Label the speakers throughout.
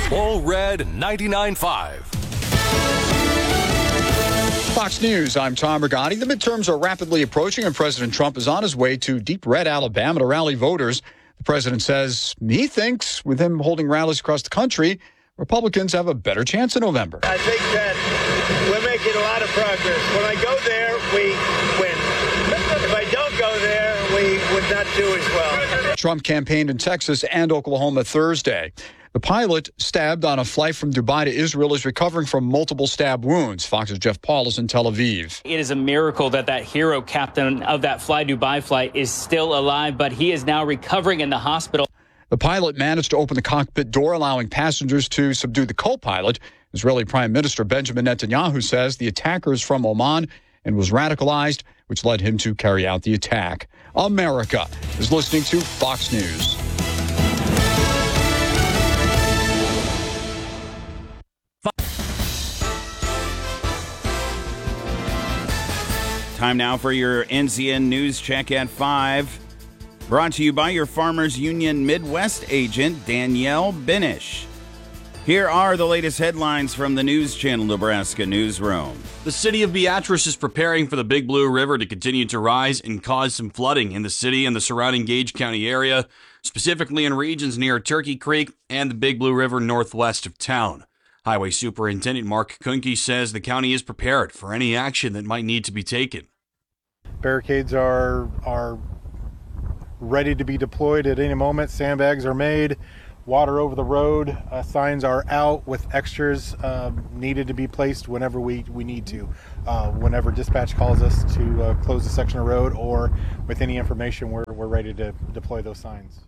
Speaker 1: All Red 99.5.
Speaker 2: Fox News, I'm Tom Rigotti. The midterms are rapidly approaching, and President Trump is on his way to deep red Alabama to rally voters. The president says he thinks with him holding rallies across the country, Republicans have a better chance in November.
Speaker 3: I think that we're making a lot of progress. When I go there, we win. If I don't go there, we would not do as well.
Speaker 2: Trump campaigned in Texas and Oklahoma Thursday. The pilot stabbed on a flight from Dubai to Israel is recovering from multiple stab wounds. Fox's Jeff Paul is in Tel Aviv.
Speaker 4: It is a miracle that hero captain of that Fly Dubai flight is still alive, but he is now recovering in the hospital.
Speaker 2: The pilot managed to open the cockpit door, allowing passengers to subdue the co-pilot. Israeli Prime Minister Benjamin Netanyahu says the attacker is from Oman and was radicalized, which led him to carry out the attack. America is listening to Fox News.
Speaker 5: Time now for your NCN News Check at 5. Brought to you by your Farmers Union Midwest agent, Danielle Benish. Here are the latest headlines from the News Channel Nebraska newsroom.
Speaker 6: The city of Beatrice is preparing for the Big Blue River to continue to rise and cause some flooding in the city and the surrounding Gage County area, specifically in regions near Turkey Creek and the Big Blue River northwest of town. Highway Superintendent Mark Kuhnke says the county is prepared for any action that might need to be taken.
Speaker 7: Barricades are ready to be deployed at any moment. Sandbags are made. Water over the road. Signs are out with extras needed to be placed whenever we need to. Whenever dispatch calls us to close a section of road or with any information, we're ready to deploy those signs.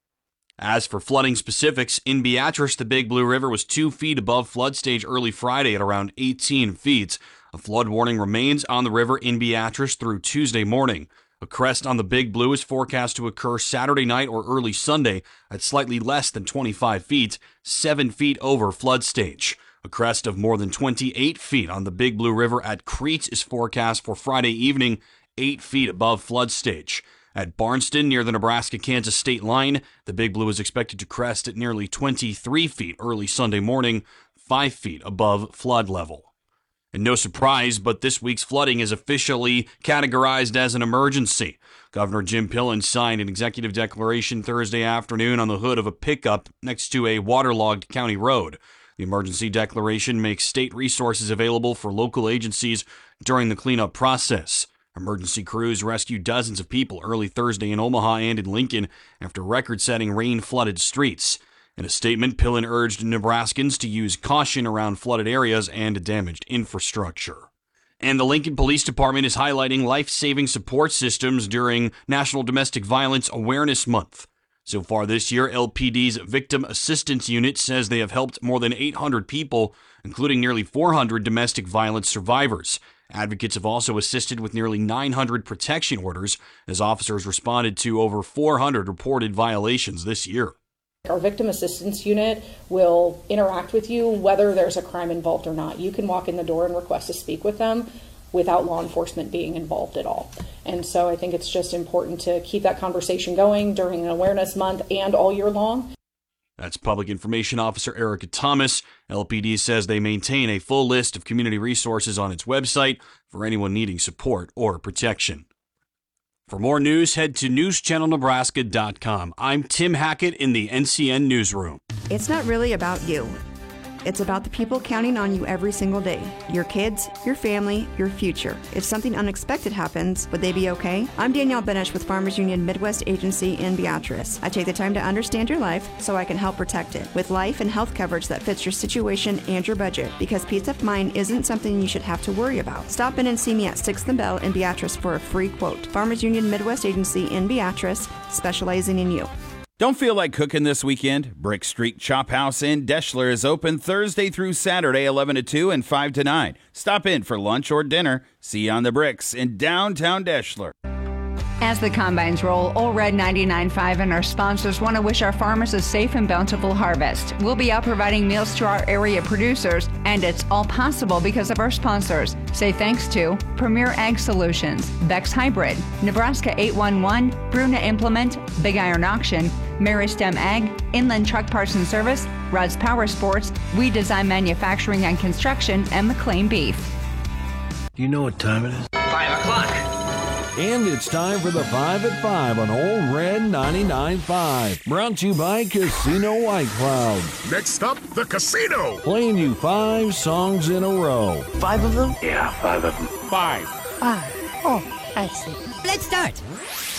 Speaker 6: As for flooding specifics, in Beatrice, the Big Blue River was 2 feet above flood stage early Friday at around 18 feet. A flood warning remains on the river in Beatrice through Tuesday morning. A crest on the Big Blue is forecast to occur Saturday night or early Sunday at slightly less than 25 feet, 7 feet over flood stage. A crest of more than 28 feet on the Big Blue River at Crete is forecast for Friday evening, 8 feet above flood stage. At Barnston, near the Nebraska-Kansas state line, the Big Blue is expected to crest at nearly 23 feet early Sunday morning, 5 feet above flood level. And no surprise, but this week's flooding is officially categorized as an emergency. Governor Jim Pillen signed an executive declaration Thursday afternoon on the hood of a pickup next to a waterlogged county road. The emergency declaration makes state resources available for local agencies during the cleanup process. Emergency crews rescued dozens of people early Thursday in Omaha and in Lincoln after record-setting rain-flooded streets. In a statement, Pillen urged Nebraskans to use caution around flooded areas and damaged infrastructure. And the Lincoln Police Department is highlighting life-saving support systems during National Domestic Violence Awareness Month. So far this year, LPD's Victim Assistance Unit says they have helped more than 800 people, including nearly 400 domestic violence survivors. Advocates have also assisted with nearly 900 protection orders as officers responded to over 400 reported violations this year.
Speaker 8: Our Victim Assistance Unit will interact with you whether there's a crime involved or not. You can walk in the door and request to speak with them without law enforcement being involved at all. And so I think it's just important to keep that conversation going during Awareness Month and all year long.
Speaker 6: That's Public Information Officer Erica Thomas. LPD says they maintain a full list of community resources on its website for anyone needing support or protection. For more news, head to newschannelnebraska.com. I'm Tim Hackett in the NCN Newsroom.
Speaker 9: It's not really about you. It's about the people counting on you every single day. Your kids, your family, your future. If something unexpected happens, would they be okay? I'm Danielle Benish with Farmers Union Midwest Agency in Beatrice. I take the time to understand your life so I can help protect it with life and health coverage that fits your situation and your budget, because peace of mind isn't something you should have to worry about. Stop in and see me at 6th and Bell in Beatrice for a free quote. Farmers Union Midwest Agency in Beatrice, specializing in you.
Speaker 5: Don't feel like cooking this weekend? Brick Street Chop House in Deschler is open Thursday through Saturday, 11 to 2 and 5 to 9. Stop in for lunch or dinner. See you on the bricks in downtown Deschler.
Speaker 10: As the combines roll, All Red 99.5 and our sponsors want to wish our farmers a safe and bountiful harvest. We'll be out providing meals to our area producers, and it's all possible because of our sponsors. Say thanks to Premier Ag Solutions, Bex Hybrid, Nebraska 811, Bruna Implement, Big Iron Auction, Meristem Ag, Inland Truck Parts and Service, Rudd's Power Sports, We Design Manufacturing and Construction, and McLean Beef.
Speaker 11: Do you know what time it is?
Speaker 12: 5 o'clock.
Speaker 13: And it's time for the 5 at 5 on Old Red 99.5. Brought to you by Casino White Cloud.
Speaker 14: Next up, the casino.
Speaker 13: Playing you 5 songs in a row.
Speaker 11: 5 of them?
Speaker 14: Yeah, 5 of them.
Speaker 11: 5.
Speaker 15: 5. Oh, I see.
Speaker 16: Let's start.